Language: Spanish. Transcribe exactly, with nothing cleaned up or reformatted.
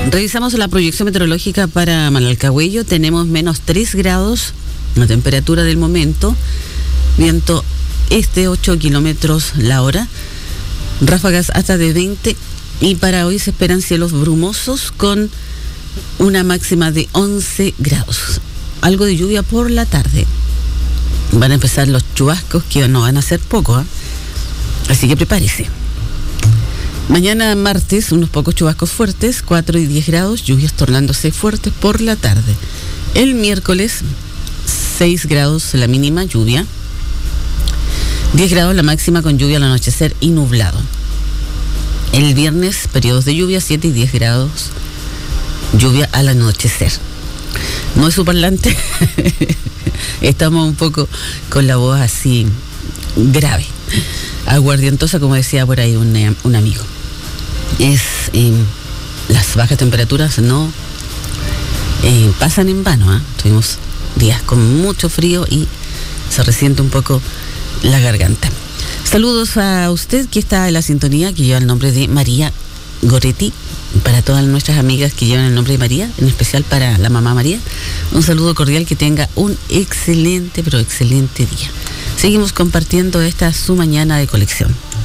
Revisamos la proyección meteorológica para Malalcahuello. Tenemos menos tres grados, la temperatura del momento, viento este ocho kilómetros la hora, ráfagas hasta de veinte, y para hoy se esperan cielos brumosos con una máxima de once grados. Algo de lluvia por la tarde. Van a empezar los chubascos, que no van a ser poco, ¿eh? Así que prepárese. Mañana martes, unos pocos chubascos fuertes, cuatro y diez grados, lluvias tornándose fuertes por la tarde. El miércoles, seis grados la mínima, lluvia. diez grados la máxima con lluvia al anochecer y nublado. El viernes, periodos de lluvia, siete y diez grados, lluvia al anochecer. No es su parlante, estamos un poco con la voz así grave, aguardientosa, como decía por ahí un, un amigo. Es eh, las bajas temperaturas no eh, pasan en vano, ¿eh? Tuvimos días con mucho frío y se resiente un poco la garganta. Saludos a usted que está en la sintonía, que lleva el nombre de María Goretti, para todas nuestras amigas que llevan el nombre de María, en especial para la mamá María. Un saludo cordial, que tenga un excelente, pero excelente día. Seguimos compartiendo esta su mañana de colección.